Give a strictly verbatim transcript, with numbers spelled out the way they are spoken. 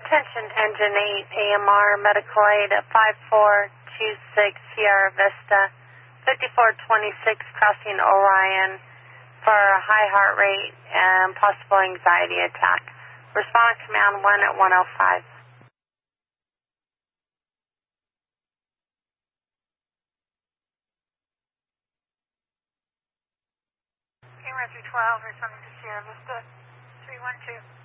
Attention Engine eight, A M R, medical aid at five four two six Sierra Vista, fifty-four twenty-six crossing Orion for a high heart rate and possible anxiety attack. Respond command one at one oh five. Camera three twelve, responding to Sierra Vista, three one two.